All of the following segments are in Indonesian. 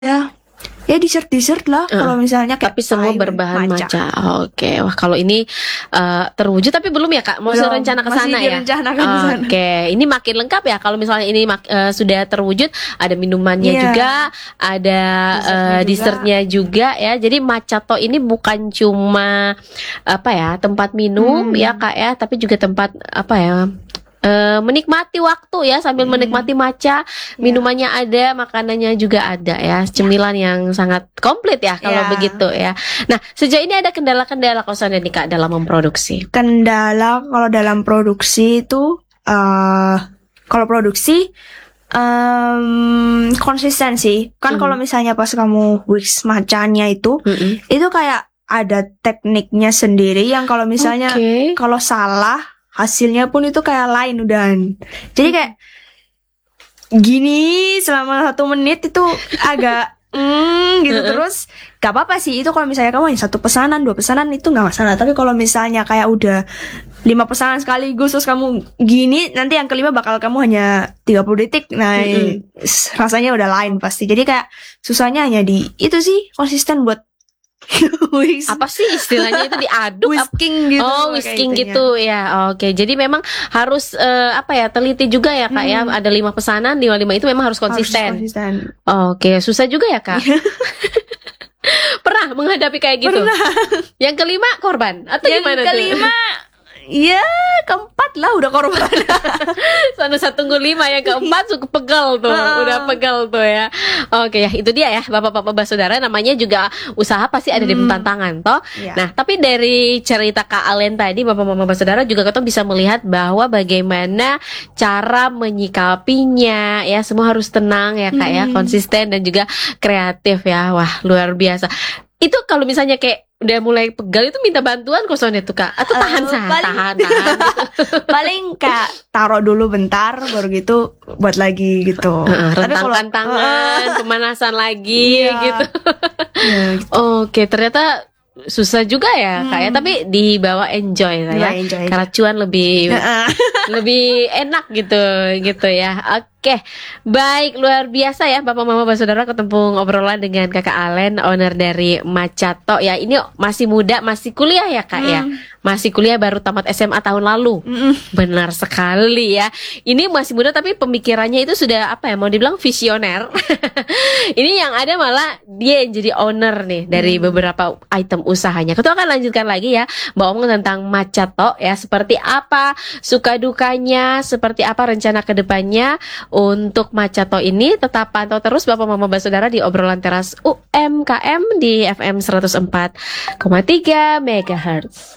Ya dessert lah kalau misalnya kayak Tapi semua pie, berbahan matcha. Oke. Wah, kalau ini terwujud tapi belum ya, Kak? Mau Belum, rencana ke masih sana ya? direncanakan ke sana. Oke. Ini makin lengkap ya kalau misalnya ini sudah terwujud, ada minumannya Iya. juga, ada dessertnya juga ya. Jadi Macato ini bukan cuma tempat minum ya, Kak ya, tapi juga tempat menikmati waktu ya sambil menikmati matcha, minumannya ada, makanannya juga ada ya, cemilan yang sangat komplit ya kalau begitu ya. Nah, sejauh ini ada kendala-kendala kosannya nih, Kak, dalam memproduksi? Kendala kalau dalam produksi itu kalau produksi konsistensi kan. Kalau misalnya pas kamu whisk matchanya itu kayak ada tekniknya sendiri yang kalau misalnya kalau salah hasilnya pun itu kayak lain udahan. Jadi kayak gini selama 1 menit itu agak gitu. Terus gak apa-apa sih itu kalau misalnya kamu hanya 1 pesanan 2 pesanan itu gak masalah. Tapi kalau misalnya kayak udah 5 pesanan sekaligus terus kamu gini, nanti yang kelima bakal kamu hanya 30 detik. Nah rasanya udah lain pasti. Jadi kayak susahnya hanya di itu sih, konsisten buat apa sih istilahnya itu, diaduk, whisking gitu. Whisking gitu ya. Oke, jadi memang harus teliti juga ya, Kak ya. Ada 5 pesanan, 5 itu memang harus konsisten. Oke, susah juga ya, Kak. Pernah menghadapi kayak gitu? Pernah. Yang kelima korban atau gimana tuh? Yang kelima ya keempat lah udah korban. Sana 1 tunggu 5, yang keempat cukup pegel tuh, udah pegel tuh ya. Oke ya, itu dia ya Bapak-bapak saudara, namanya juga usaha pasti ada di tantangan toh. Nah, tapi dari cerita Kak Alen tadi, Bapak-bapak saudara juga kita bisa melihat bahwa bagaimana cara menyikapinya ya, semua harus tenang ya, Kak ya, konsisten dan juga kreatif ya. Wah, luar biasa. Itu kalau misalnya kayak udah mulai pegal itu minta bantuan kosannya tuh, Kak, atau tahan gitu. Paling Kak taruh dulu bentar baru gitu buat lagi gitu. Rentangkan tangan, pemanasan lagi gitu. Oke, ternyata susah juga ya, Kak ya, tapi dibawa enjoy lah ya. Karena cuan lebih enak gitu ya. Oke, baik, luar biasa ya Bapak Mama Saudara, ketemu obrolan dengan Kakak Alen, owner dari Macato ya. Ini masih muda, masih kuliah ya, Kak ya. Masih kuliah, baru tamat SMA tahun lalu. Benar sekali ya. Ini masih muda tapi pemikirannya itu sudah mau dibilang visioner. Ini yang ada malah dia yang jadi owner nih dari beberapa item usahanya. Kita akan lanjutkan lagi ya, ngomong tentang Macato ya, seperti apa suka dukanya, seperti apa rencana kedepannya untuk Macato ini. Tetap pantau terus Bapak Mama Saudara di obrolan teras UMKM di FM 104,3 MHz.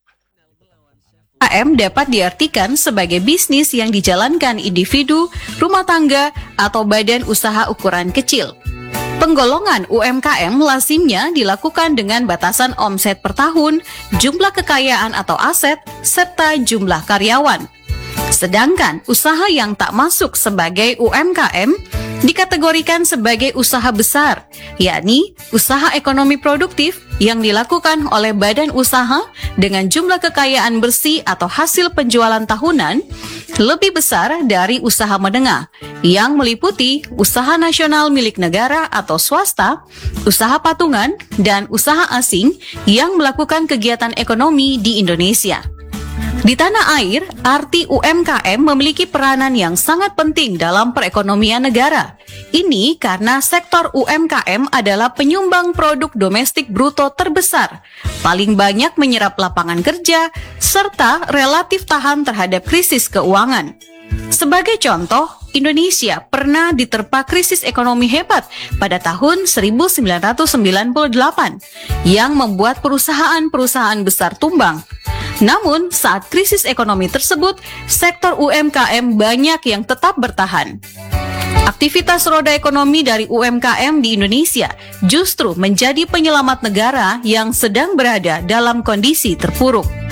UMKM dapat diartikan sebagai bisnis yang dijalankan individu, rumah tangga, atau badan usaha ukuran kecil. Penggolongan UMKM lazimnya dilakukan dengan batasan omset per tahun, jumlah kekayaan atau aset, serta jumlah karyawan. Sedangkan usaha yang tak masuk sebagai UMKM dikategorikan sebagai usaha besar, yakni usaha ekonomi produktif yang dilakukan oleh badan usaha dengan jumlah kekayaan bersih atau hasil penjualan tahunan lebih besar dari usaha menengah, yang meliputi usaha nasional milik negara atau swasta, usaha patungan, dan usaha asing yang melakukan kegiatan ekonomi di Indonesia. Di tanah air, arti UMKM memiliki peranan yang sangat penting dalam perekonomian negara. Ini karena sektor UMKM adalah penyumbang produk domestik bruto terbesar, paling banyak menyerap lapangan kerja, serta relatif tahan terhadap krisis keuangan. Sebagai contoh, Indonesia pernah diterpa krisis ekonomi hebat pada tahun 1998 yang membuat perusahaan-perusahaan besar tumbang. Namun, saat krisis ekonomi tersebut, sektor UMKM banyak yang tetap bertahan. Aktivitas roda ekonomi dari UMKM di Indonesia justru menjadi penyelamat negara yang sedang berada dalam kondisi terpuruk.